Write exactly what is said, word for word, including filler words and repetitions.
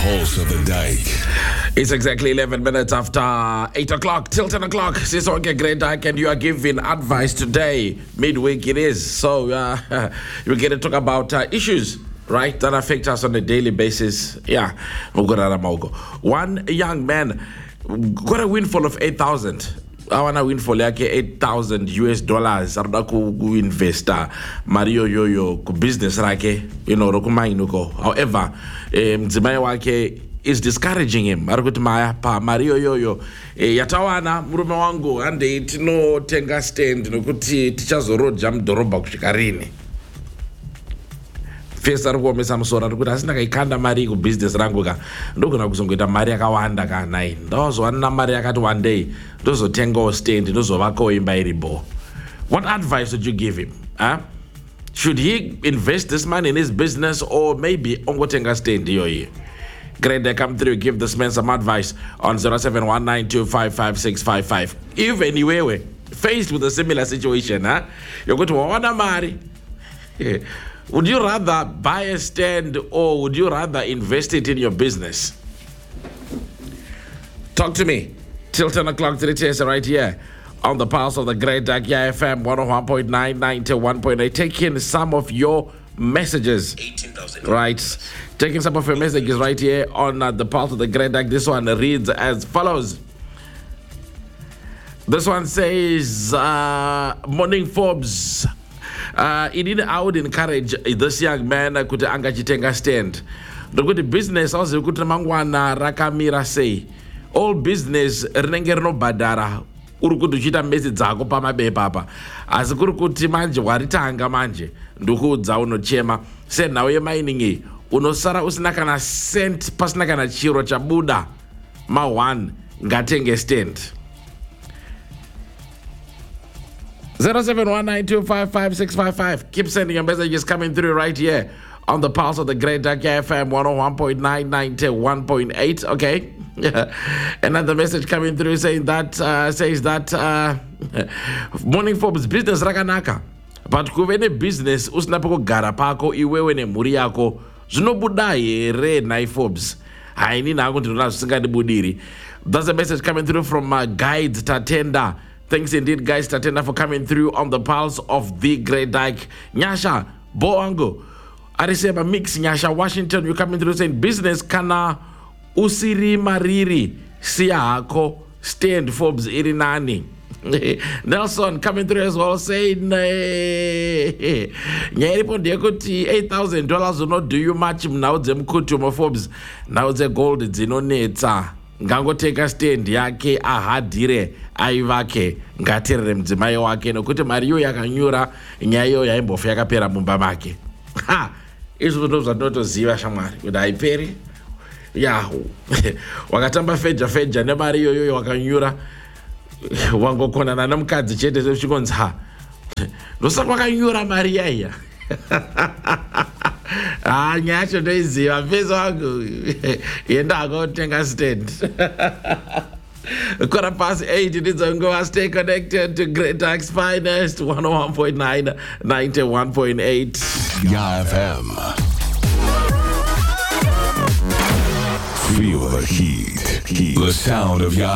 pulse of the dike. It's exactly eleven minutes after eight o'clock till ten o'clock. This is okay, Great Dyke, and you are giving advice today. Midweek it is. So uh, we're going to talk about uh, issues, right, that affect us on a daily basis. Yeah. One young man got a windfall of eight thousand. I want to windfall like eight thousand U S dollars. I'm not going to invest Mario Yoyo business, like, you know, however, um, is discouraging him. Marukuti maya pa Mario Yoyo yatawana murume wangu ande tino tenga stand nokuti tichazoroja mudhorobha kusvika rini. First ari kuomesa musoro ari kuti asina kaikanda mari kubusiness rangu ka ndogona kuzongoita mari yakawanda kana iyi ndazowana mari yakati one day ndozotengawo stand ndozovakawo imba iripo. What advice would you give him? Huh? Should he invest this money in his business or maybe ongotenga stand iyoyi? Great, they come through, give this man some advice on zero seven one nine two five five six five five. If anyway we're faced with a similar situation, huh? You're going to want mari. Would you rather buy a stand or would you rather invest it in your business? Talk to me till ten o'clock today, right here on the pulse of the Great Dyke F M one oh one point nine, ninety-one point eight. Taking some of your messages, right? Taking some of your messages right here on uh, the pulse of the Great Dyke. This one reads as follows. This one says, uh, Morning Forbes. Uh, inini I would encourage this young man kuti angachitenga stand. Ndokuti business also kuti mangwana rakamira sei. All business rinenge rinobhadhara uri kuti uchita mezi dzako pamabepa apa. Asi kuri kuti manje waritanga manje ndokuudza unochema. Se nawo yemining unosara usina kana cent pasina kana chiro chabuda ma one ngatenge stand. zero seven one nine two five five six five five. Keep sending your messages coming through right here on the pulse of the Great Dyke F M one oh one point nine, ninety-one point eight. Okay. Another message coming through saying that uh, says that uh, Morning Forbes business rakanaka. But kuvene business usinapo kugara pako iwewe nemhuri yako zvinobuda here nai Forbes. Haini nangu ndinoona zvisingandibudiri. That's a message coming through from uh, Guides Tatenda. Thanks indeed, guys, Tatenda, for coming through on the pulse of the Great Dyke. Nyasha, Boango, Arisema Mix, Nyasha, Washington, you coming through saying business kana usiri mariri siako stand Forbes irinani. Nelson coming through as well saying nyeripo ndekuti eight thousand dollars will not do you much now them kuti Forbes now the gold dzinonetsa ngangoteka stand yake ahadhire aivake ngatirire mudzimai wake nokuti mariyo yakanyura nyayo yaimbofa yakapera mumba make. Ha, izvo ndo zvandinotoziva shamwari kuti haiperi. Ya wakatamba feja feja nemari iyoyo wakanyura wangokonana nemukadzi chete zvichikonzi ha ndosaka wakanyura mari yaiya. Ah, nyacho ndoiziva mpezo wangu yenda akotenga stand. Quarter past eight, it is ongoing. Stay connected to Great Dyke's finest one oh one point nine, ninety-one point eight. Ya F M. Feel the heat. heat. The sound of Ya